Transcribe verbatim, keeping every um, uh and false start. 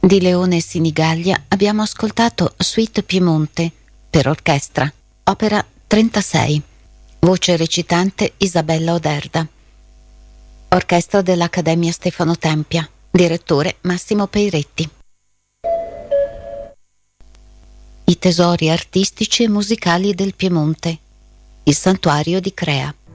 Di Leone e Sinigaglia abbiamo ascoltato Suite Piemonte per orchestra, opera trentasei, voce recitante Isabella Oderda. Orchestra dell'Accademia Stefano Tempia, direttore Massimo Peiretti. I tesori artistici e musicali del Piemonte, il santuario di Crea.